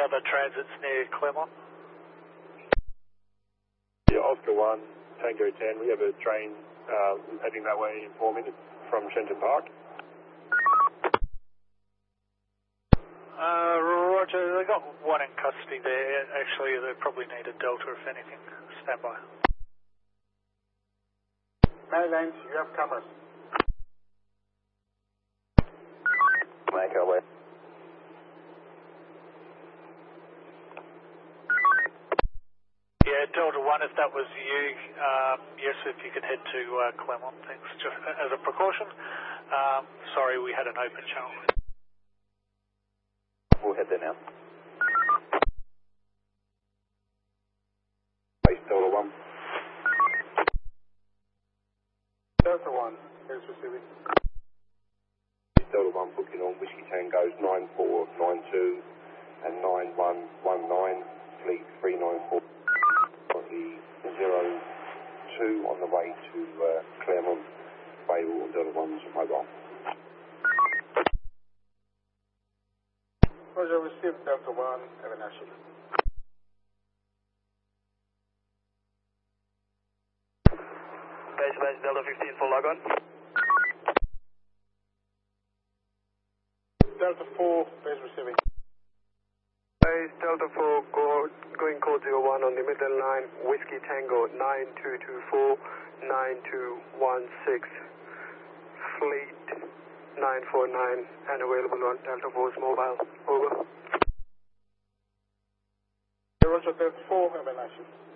other transits near Claremont? Yeah, Oscar 1, Tango 10. We have a train heading that way in 4 minutes from Shenton Park. Roger, they got one in custody there. Actually, they probably need a Delta if anything. Stand by. Maryland, you have cameras. Make our way. Yeah, Delta 1, if that was you, yes, if you could head to Claremont, thanks. Just as a precaution. Sorry, we had an open channel. We'll head there now. Base Delta 1. Delta 1 is receiving. Base Delta 1 booking on Whiskey Tango's 9492 and 9119, fleet 394. Currently 02 on the way to Claremont, available on Delta 1's mobile. Roger, received Delta 1, have a nice shift. Base Delta 15 for log on. Delta 4, base receiving. Base Delta 4, going code 01 on the middle line, Whiskey Tango 9224 9216, fleet 949 and available on Delta 4's mobile. Over. Roger, Delta 4, have a nice shift.